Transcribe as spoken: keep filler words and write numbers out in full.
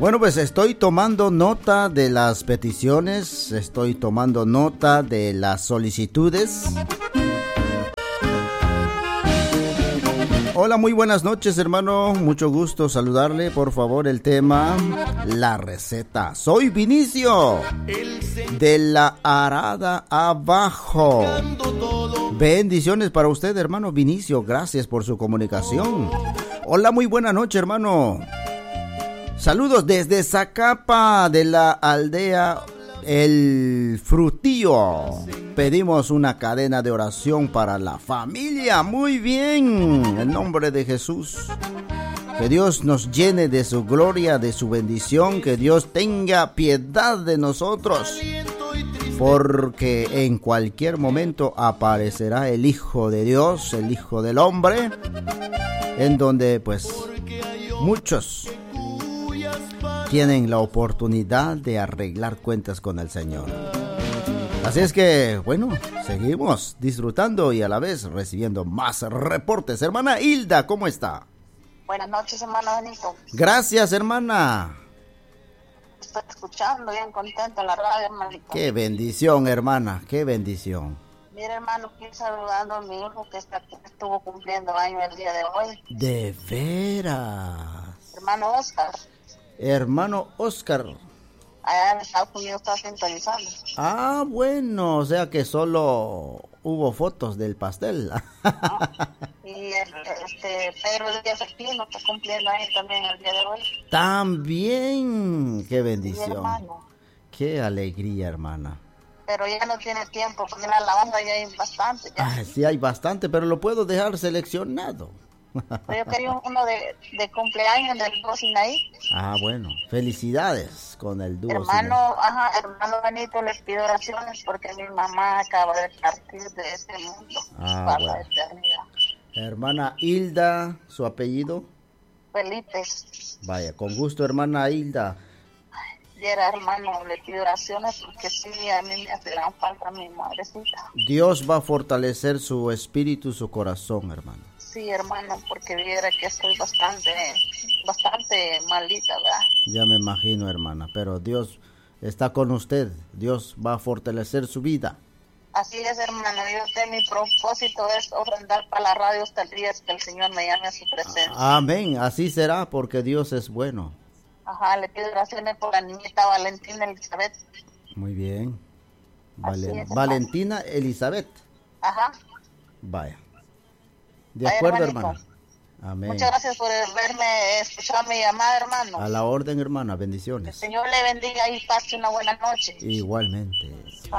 Bueno, pues estoy tomando nota de las peticiones, estoy tomando nota de las solicitudes. Hola, muy buenas noches, hermano. Mucho gusto saludarle. Por favor, el tema, la receta. Soy Vinicio, de la Arada Abajo. Bendiciones para usted, hermano Vinicio. Gracias por su comunicación. Hola, muy buena noche, hermano. Saludos desde Zacapa, de la aldea El Frutillo. Pedimos una cadena de oración para la familia. Muy bien, en nombre de Jesús. Que Dios nos llene de su gloria, de su bendición. Que Dios tenga piedad de nosotros. Porque en cualquier momento aparecerá el Hijo de Dios, el Hijo del Hombre, en donde pues muchos tienen la oportunidad de arreglar cuentas con el Señor. Así es que, bueno, seguimos disfrutando y a la vez recibiendo más reportes. Hermana Hilda, ¿cómo está? Buenas noches, hermano Benito. Gracias, hermana. Estoy escuchando, bien contento en la radio, hermanito. Qué bendición, hermana, qué bendición. Mira, hermano, quiero saludando a mi hijo que está, estuvo cumpliendo años el día de hoy. De veras. Hermano Oscar. Hermano Oscar. Allá en Estados Unidos está sintonizando. Ah, bueno, o sea que solo hubo fotos del pastel. Ah, y el, este Pedro Díaz Aquino está cumpliendo ahí también el día de hoy. También, qué bendición. Sí, hermano. Qué alegría, hermana. Pero ya no tiene tiempo, porque en la alabanza ya hay bastante. Ya. Ah, sí hay bastante, pero lo puedo dejar seleccionado. Pero yo quería uno de, de cumpleaños del dúo Sinaí. Ah, bueno, felicidades con el dúo Hermano, Sinaí. ajá, hermano Benito, les pido oraciones porque mi mamá acaba de partir de este mundo Ah, para bueno. la eternidad. Hermana Hilda, ¿su apellido? Felipe, Vaya, con gusto, hermana Hilda. y era hermano, le pido oraciones porque sí, a mí me hace gran falta mi madrecita. Dios va a fortalecer su espíritu, su corazón, hermano. Sí, hermano, porque viera que estoy bastante, bastante maldita, ¿verdad? Ya me imagino, hermana, pero Dios está con usted. Dios va a fortalecer su vida. Así es, hermano. Yo sé, mi propósito es ofrendar para la radio hasta el día que el Señor me llame a su presencia. Amén, así será porque Dios es bueno. Ajá, le pido oraciones por la niñita Valentina Elizabeth. Muy bien. Vale- Así es, Valentina Elizabeth. Ajá. Vaya. De Vaya, acuerdo, hermanito. hermana. Amén. Muchas gracias por verme, escuchar mi llamada, hermano. A la orden, hermana. El Bendiciones. Señor le bendiga y pase una buena noche. Igualmente.